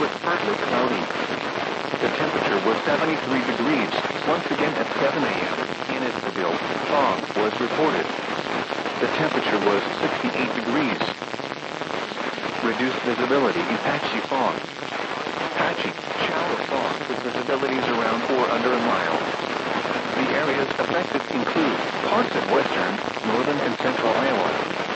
was partly cloudy. The temperature was 73 degrees. Once again at 7 a.m. in Israel, fog was reported. The temperature was 68 degrees. Reduced visibility in patchy fog. Patchy, shallow fog with visibilities around or under a mile. The areas affected include parts of western, northern and central Iowa,